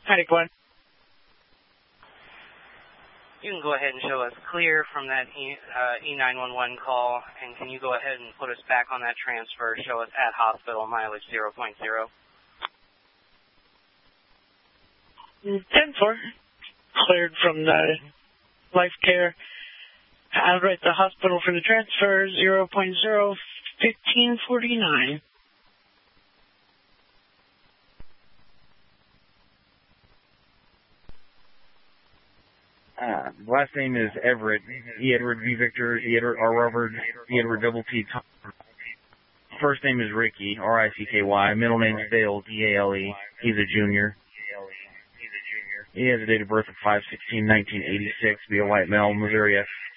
Howdy, Glenn. You can go ahead and show us clear from that E911 call, and can you go ahead and put us back on that transfer, show us at hospital, mileage 0.0. 10-4, cleared from the life care. I'll write the hospital for the transfer, 0.01549. Last name is Everett. E. Edward V. Victor, E. Edward R. Robert, E. Edward double T. Tom. First name is Ricky, R-I-C-K-Y. Middle name is Dale, D-A-L-E. He's a junior. He has a date of birth of 5/16/1986. Be a white male, Missouri F.